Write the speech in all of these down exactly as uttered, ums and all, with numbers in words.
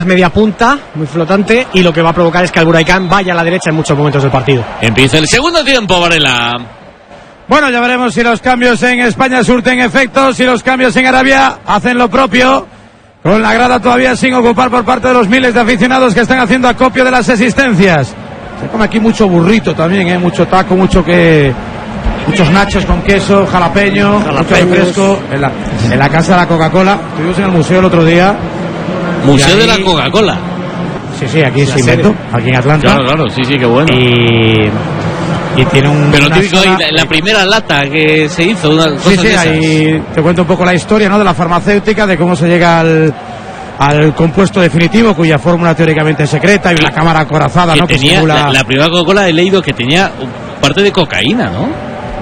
media punta, muy flotante, y lo que va a provocar es que Alburaicán vaya a la derecha en muchos momentos del partido. Empieza el segundo tiempo, Varela. Bueno, ya veremos si los cambios en España surten efectos, si los cambios en Arabia hacen lo propio, con la grada todavía sin ocupar por parte de los miles de aficionados que están haciendo acopio de las existencias. Se come aquí mucho burrito también, ¿eh? Mucho taco, mucho que... muchos nachos con queso, jalapeño, mucho refresco, en la, en la casa de la Coca-Cola. Estuvimos en el museo el otro día. Museo ahí... de la Coca-Cola. Sí, sí, aquí se inventó, aquí en Atlanta. Claro, claro, sí, sí, qué bueno. Y... y tiene un... Pero típico ahí, la, la primera lata que se hizo, una cosa Sí, sí, de esas. ahí te cuento un poco la historia, ¿no?, de la farmacéutica, de cómo se llega al, al compuesto definitivo, cuya fórmula teóricamente es secreta, y una cámara acorazada, que ¿no?, tenía, que simula... la, la primera Coca-Cola he leído que tenía parte de cocaína, ¿no?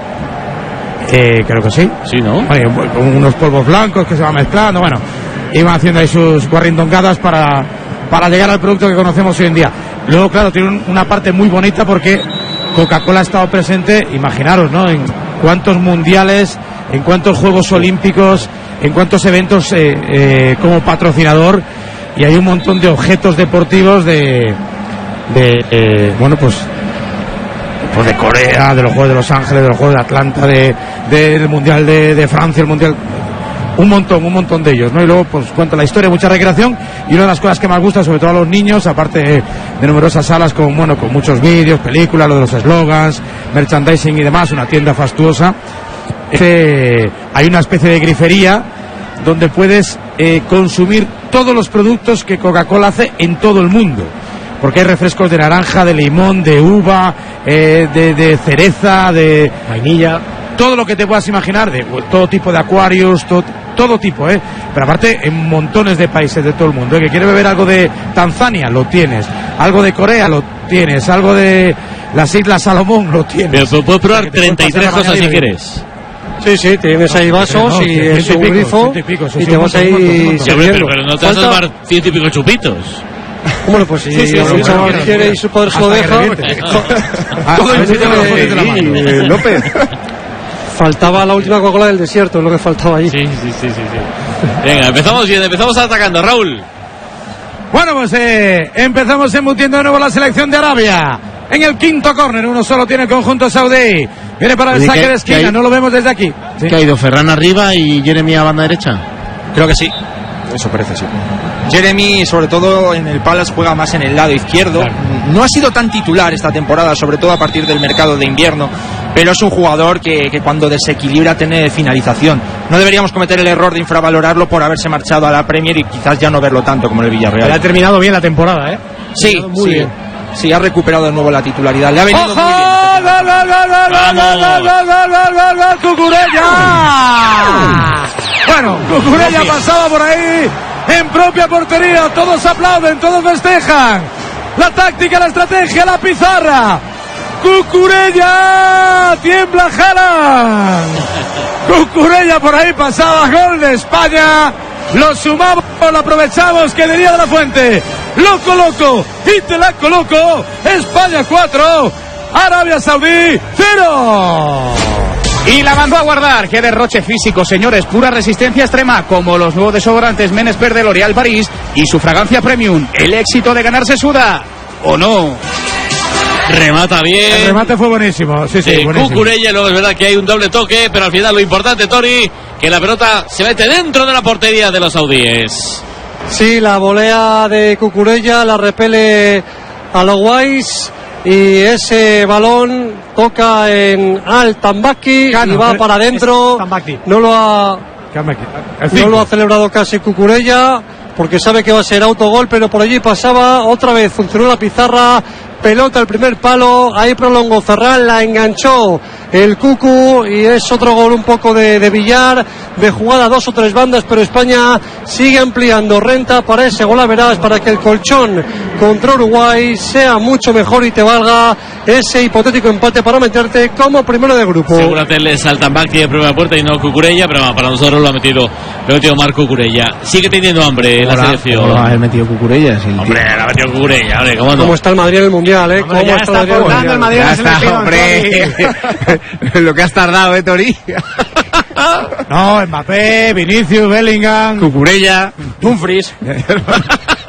Eh, creo que sí. Sí, ¿no? Bueno, con unos polvos blancos que se van mezclando, bueno, iban haciendo ahí sus guarrindongadas para, para llegar al producto que conocemos hoy en día. Luego, claro, tiene un, una parte muy bonita porque Coca-Cola ha estado presente, imaginaros, ¿no?, en cuántos mundiales, en cuántos Juegos Olímpicos, en cuántos eventos eh, eh, como patrocinador, y hay un montón de objetos deportivos de, de eh, bueno, pues pues de Corea, de los Juegos de Los Ángeles, de los Juegos de Atlanta, de, de, del Mundial de, de Francia, el Mundial, un montón, un montón de ellos, ¿no? Y luego pues cuenta la historia, mucha recreación, y una de las cosas que más gusta, sobre todo a los niños, aparte de, de numerosas salas con, bueno, con muchos vídeos, películas, lo de los eslogans, merchandising y demás, una tienda fastuosa. Este, hay una especie de grifería donde puedes eh, consumir todos los productos que Coca-Cola hace en todo el mundo, porque hay refrescos de naranja, de limón, de uva, eh, de, de cereza, de vainilla, todo lo que te puedas imaginar, de todo tipo de Aquarius, todo, todo tipo, ¿eh? Pero aparte en montones de países de todo el mundo, ¿eh? Que quiere beber algo de Tanzania, lo tienes, algo de Corea, lo tienes, algo de las Islas Salomón, lo tienes. Pero puedes probar treinta y tres cosas si quieres. Sí, sí, tienes ahí vasos no, y es un grifo y, pico, sí, y te vas ahí sirviendo. Pero, pero no te vas a tomar ciento y pico chupitos. Bueno, pues si sí, sí, sí, chaval quiere y su padre se lo deja. López. Faltaba la última Coca-Cola del desierto, es lo que faltaba allí. Sí, sí, sí, sí, sí. Venga, empezamos bien, empezamos atacando, Raúl. Bueno, pues eh, empezamos embutiendo de nuevo la selección de Arabia. En el quinto córner, uno solo tiene el conjunto saudí. Viene para el saque de esquina, no lo vemos desde aquí. ¿Sí? ¿Que ha ido Ferran arriba y Jeremy a banda derecha? Creo que sí, eso parece, sí. Jeremy, sobre todo en el Palace, juega más en el lado izquierdo. Claro. No ha sido tan titular esta temporada, sobre todo a partir del mercado de invierno, pero es un jugador que, que cuando desequilibra tiene finalización. No deberíamos cometer el error de infravalorarlo por haberse marchado a la Premier y quizás ya no verlo tanto como en el Villarreal. Pero ha terminado bien la temporada, ¿eh? Sí, muy sí. bien. Sí, ha recuperado de nuevo la titularidad. Le ha venido ¡ojo! muy bien. ¡Gol, gol, gol, gol, gol, gol, gol, gol, gol, gol, Cucurella! Bueno, Cucurella pasaba por ahí en propia portería. Todos aplauden, todos festejan. La táctica, la estrategia, la pizarra. Cucurella, tiembla Haaland. Cucurella por ahí pasaba, gol de España. Lo sumamos, lo aprovechamos, que diría de la Fuente. Lo coloco y te la coloco. España cuatro, Arabia Saudí cero. Y la mandó a guardar. Qué derroche físico, señores. Pura resistencia extrema, como los nuevos desodorantes Menesper de L'Oréal París y su fragancia premium. El éxito de ganar se suda, ¿o no? Remata bien. El remate fue buenísimo. Sí, sí, eh, buenísimo. Cucurella, luego es verdad que hay un doble toque, pero al final lo importante, Tori, que la pelota se mete dentro de la portería de los saudíes. Sí, la volea de Cucurella la repele a los guays y ese balón toca en Al Tambaki y va para adentro. No lo ha no lo ha celebrado casi Cucurella porque sabe que va a ser autogol, pero por allí pasaba, otra vez funcionó la pizarra, pelota al primer palo, ahí prolongó Ferran, la enganchó el Cucu y es otro gol un poco de, de billar, de jugada dos o tres bandas, pero España sigue ampliando renta para ese gol a verás, para que el colchón contra Uruguay sea mucho mejor y te valga ese hipotético empate para meterte como primero de grupo. Seguramente le saltan back de primera puerta y no Cucurella, pero para nosotros lo ha metido lo ha metido Marc Cucurella. Sigue teniendo hambre la selección. ¿Cómo lo ha metido Cucurella? Si hombre, lo ha metido Cucurella, hombre, ¿cómo no? ¿Cómo está el Madrid en el Mundial, eh? ¿Cómo ya está aportando el Madrid en la selección, hombre? Lo que has tardado, eh, Tori. No, Mbappé, Vinicius, Bellingham, Cucurella, Dumfries.